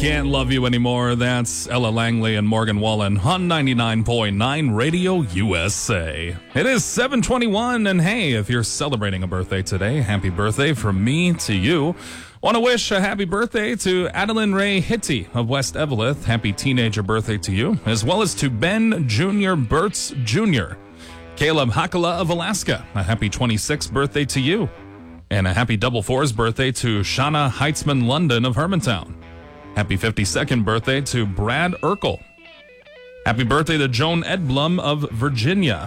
Can't Love You Anymore. That's Ella Langley and Morgan Wallen on 99.9 Radio USA. It is 7:21, and hey, if you're celebrating a birthday today, happy birthday from me to you. Want to wish a happy birthday to Adeline Ray Hitty of West Eveleth. Happy teenager birthday to you, as well as to Ben Jr. Burtz Jr. Caleb Hakala of Alaska. A happy 26th birthday to you. And a happy double fours birthday to Shauna Heitzman London of Hermantown. Happy 52nd birthday to Brad Urkel. Happy birthday to Joan Edblum of Virginia.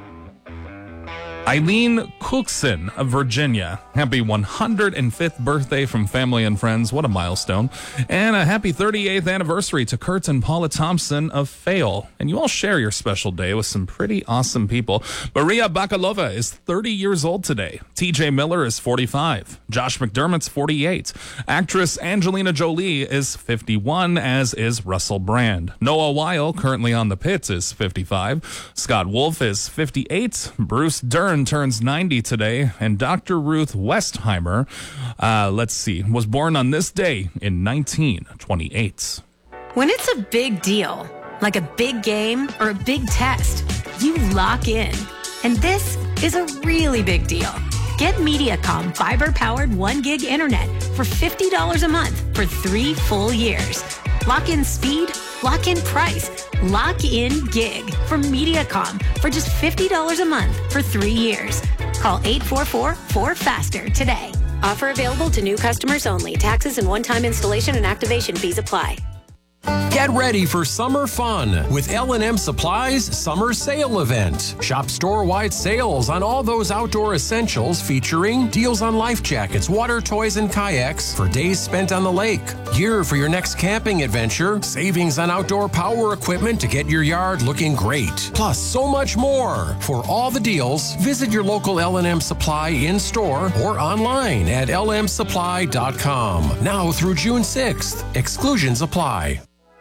Eileen Cookson of Virginia. Happy 105th birthday from family and friends. What a milestone. And a happy 38th anniversary to Kurt and Paula Thompson of Fayal. And you all share your special day with some pretty awesome people. Maria Bakalova is 30 years old today. TJ Miller is 45. Josh McDermott's 48. Actress Angelina Jolie is 51, as is Russell Brand. Noah Weil, currently on the pits, is 55. Scott Wolf is 58. Bruce Dern turns 90 today, and Dr. Ruth Westheimer, was born on this day in 1928. When it's a big deal, like a big game or a big test, you lock in. And this is a really big deal. Get Mediacom fiber-powered 1 gig internet for $50 a month for 3 full years. Lock in speed, lock in price, lock in gig from Mediacom for just $50 a month for 3 years. Call 844-4FASTER today. Offer available to new customers only. Taxes and one-time installation and activation fees apply. Get ready for summer fun with L&M Supply's Summer Sale Event. Shop store-wide sales on all those outdoor essentials, featuring deals on life jackets, water toys, and kayaks for days spent on the lake. Gear for your next camping adventure. Savings on outdoor power equipment to get your yard looking great. Plus, so much more. For all the deals, visit your local L&M Supply in-store or online at lmsupply.com. Now through June 6th. Exclusions apply.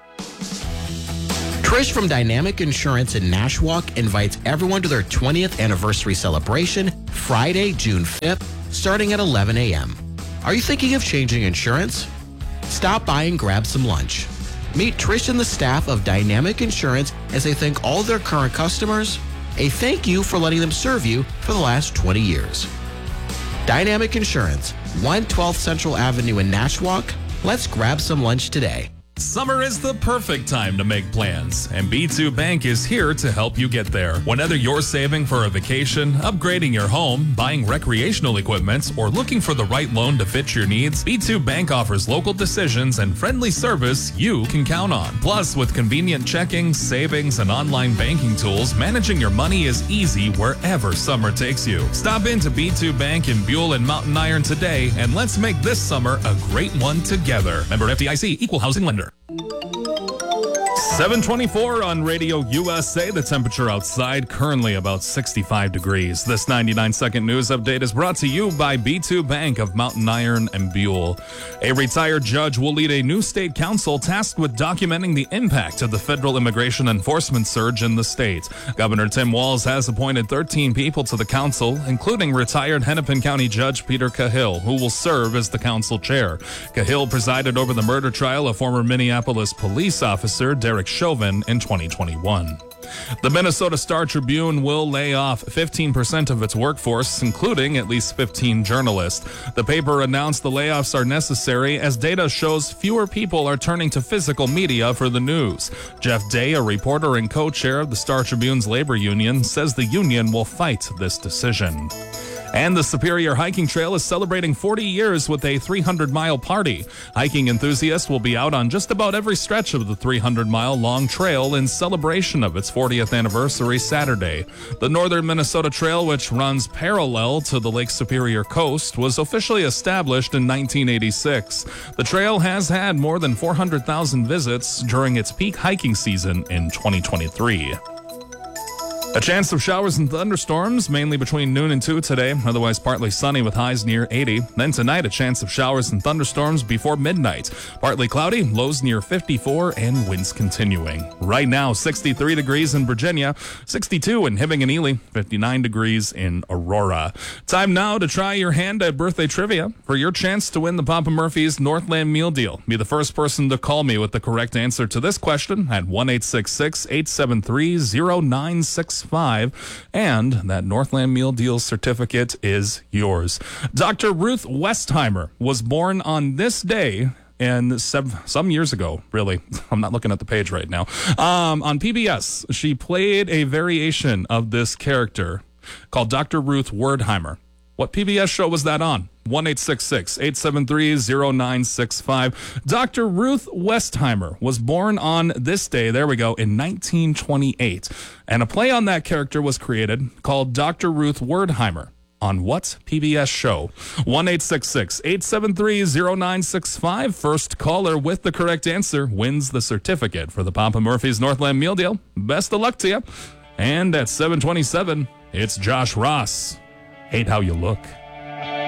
Trish from Dynamic Insurance in Nashwauk invites everyone to their 20th anniversary celebration, Friday, June 5th, starting at 11 a.m. Are you thinking of changing insurance? Stop by and grab some lunch. Meet Trish and the staff of Dynamic Insurance as they thank all their current customers. A thank you for letting them serve you for the last 20 years. Dynamic Insurance, 112th Central Avenue in Nashwauk. Let's grab some lunch today. Summer is the perfect time to make plans, and B2 Bank is here to help you get there. Whether you're saving for a vacation, upgrading your home, buying recreational equipment, or looking for the right loan to fit your needs, B2 Bank offers local decisions and friendly service you can count on. Plus, with convenient checking, savings, and online banking tools, managing your money is easy wherever summer takes you. Stop into B2 Bank in Buell and Mountain Iron today, and let's make this summer a great one together. Member FDIC, Equal Housing Lender. 7:24 on Radio USA. The temperature outside currently about 65 degrees. This 99-second news update is brought to you by B2 Bank of Mountain Iron and Buell. A retired judge will lead a new state council tasked with documenting the impact of the federal immigration enforcement surge in the state. Governor Tim Walz has appointed 13 people to the council, including retired Hennepin County Judge Peter Cahill, who will serve as the council chair. Cahill presided over the murder trial of former Minneapolis police officer Derek Chauvin in 2021. The Minnesota Star Tribune will lay off 15% of its workforce, including at least 15 journalists. The paper announced the layoffs are necessary as data shows fewer people are turning to physical media for the news. Jeff Day, a reporter and co-chair of the Star Tribune's labor union, says the union will fight this decision. And the Superior Hiking Trail is celebrating 40 years with a 300-mile party. Hiking enthusiasts will be out on just about every stretch of the 300-mile-long trail in celebration of its 40th anniversary Saturday. The Northern Minnesota Trail, which runs parallel to the Lake Superior coast, was officially established in 1986. The trail has had more than 400,000 visits during its peak hiking season in 2023. A chance of showers and thunderstorms, mainly between noon and 2 today. Otherwise, partly sunny with highs near 80. Then tonight, a chance of showers and thunderstorms before midnight. Partly cloudy, lows near 54, and winds continuing. Right now, 63 degrees in Virginia, 62 in Hibbing and Ely, 59 degrees in Aurora. Time now to try your hand at birthday trivia for your chance to win the Papa Murphy's Northland Meal Deal. Be the first person to call me with the correct answer to this question at 1-866-873-0965. And that Northland Meal Deal certificate is yours. Dr. Ruth Westheimer was born on this day and some years ago, really. I'm not looking at the page right now. On PBS, she played a variation of this character called Dr. Ruth Wordheimer. What PBS show was that on? 1-866-873-0965. Dr. Ruth Westheimer was born on this day, there we go, in 1928. And a play on that character was created called Dr. Ruth Wordheimer. On what PBS show? 1-866-873-0965. First caller with the correct answer wins the certificate for the Papa Murphy's Northland Meal Deal. Best of luck to you. And at 7:27, it's Josh Ross. Hate How You Look.